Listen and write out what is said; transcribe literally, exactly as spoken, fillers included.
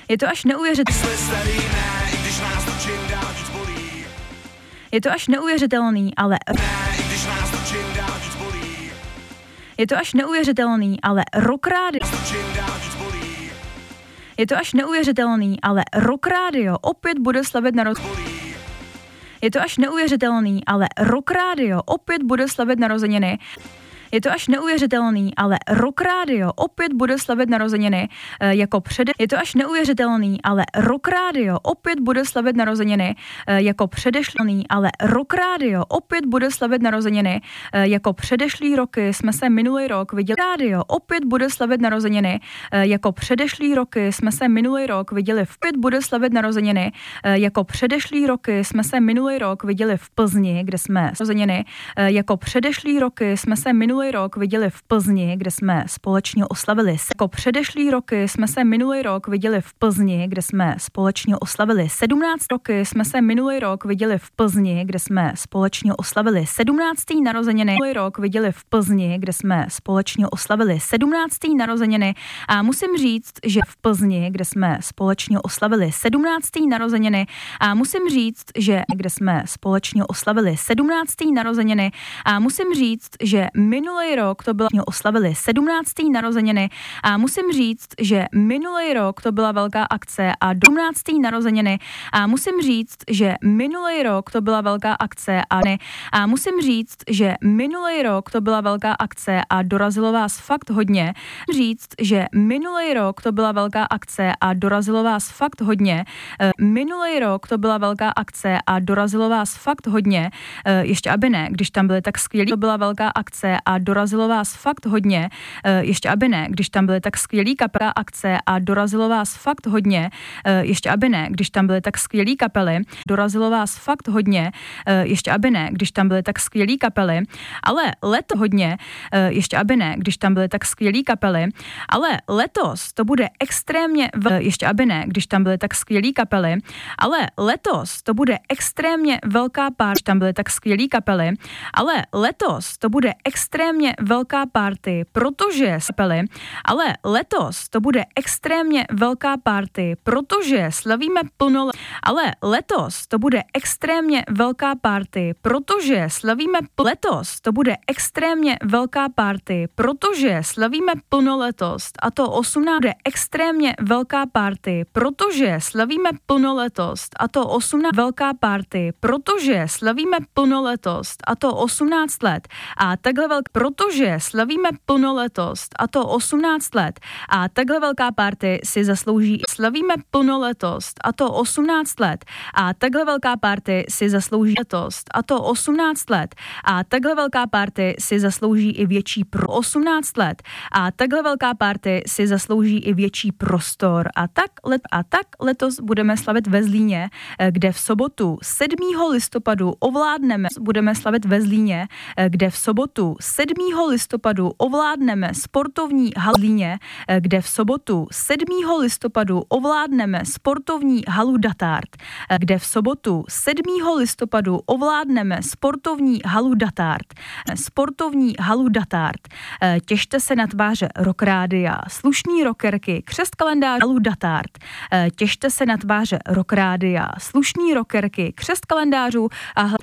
Je to až neuvěřitelné. Je to až neuvěřitelný, ale... Je to až neuvěřitelný, ale Rock Radio... Je to až neuvěřitelný, ale Rock Radio opět bude slavit narozeniny. Je to až neuvěřitelný, ale Rock Radio opět bude slavit narozeniny. Je to až neuvěřitelný, ale Rock Radio opět bude slavit narozeniny e, jako přede... Je to až neuvěřitelný, ale Rock Radio opět bude slavit narozeniny e, jako předešlý, ale Rock Radio opět bude slavit narozeniny e, jako předešlý roky. Jsme se minulý rok viděli. Radio opět bude slavit narozeniny e, jako předešlý roky. Jsme se minulý rok viděli v Opět bude slavit narozeniny e, jako předešlý roky. Jsme se minulý rok viděli v Plzni, kde jsme narozeniny e, jako předešlý roky. Jsme se minulý rok viděli v Plzni, kde jsme společně oslavili. Jako předešlý roky jsme se minulý rok viděli v Plzni, kde jsme společně oslavili. sedmnáct roky jsme se minulý rok viděli v Plzni, kde jsme společně oslavili. sedmnáctý narozeniny. Minulý rok viděli v Plzni, kde jsme společně oslavili. sedmnáctý narozeniny. A musím říct, že v Plzni, kde jsme společně oslavili. sedmnáctý narozeniny. A musím říct, že kde jsme společně oslavili. sedmnáctý narozeniny. A musím říct, že minulý rok to bylo oslavili sedmnáctý narozeniny a musím říct, že minulý rok to byla velká akce a sedmnáctý narozeniny a musím říct, že minulý rok to byla velká akce a ne a musím říct, že minulý rok to byla velká akce a dorazilo vás fakt hodně. Říct, že minulý rok to byla velká akce a dorazilo vás fakt hodně. Minulý rok to byla velká akce a dorazilo vás fakt hodně. Ještě aby ne, když tam byly tak skvělí, to byla velká akce a dorazilo vás fakt hodně, ještě aby ne, když tam byly tak skvělý kapela akce a dorazilo vás fakt hodně, ještě aby ne, když tam byly tak skvělý kapely, dorazilo vás fakt hodně, ještě aby ne, když tam byly tak skvělý kapely, ale leto hodně, ještě aby ne, když tam byly tak skvělý kapely, ale letos to bude extrémně, v, ještě aby ne, když tam byly tak skvělý kapely, ale letos to bude extrémně velká pár, když tam byly tak skvělý kapely, ale letos to bude extrémně velká party, protože kapely, ale letos to bude extrémně velká party, protože slavíme plno, ale letos to bude extrémně velká party, protože slavíme letos to bude extrémně velká party, protože slavíme plnoletost a to osmnáct bude extrémně velká party, protože slavíme plnoletost a to osmnáct velká party, protože slavíme plnoletost a to osmnáct let a takhle velká, protože slavíme plnoletost a to osmnáct let a takhle velká party si zaslouží, slavíme plnoletost a to osmnáct let a takhle velká party si zaslouží letost a to osmnáct let a takhle velká party si zaslouží i větší pro osmnáct let a takhle velká party si zaslouží i větší prostor a tak, let, a tak letos budeme slavit ve Zlíně, kde v sobotu sedmého listopadu ovládneme, budeme slavit ve Zlíně, kde v sobotu sedmého listopadu ovládneme sportovní halu Zlíně, kde v sobotu sedmého listopadu ovládneme sportovní halu Datard, kde v sobotu sedmého listopadu ovládneme sportovní halu Datard, sportovní halu Datard. Těšte se na tváře Rock Rádia, slušný rockerky, křest kalendář halu Datard. Těšte se na tváře Rock Rádia, slušný rockerky, křest kalendářů a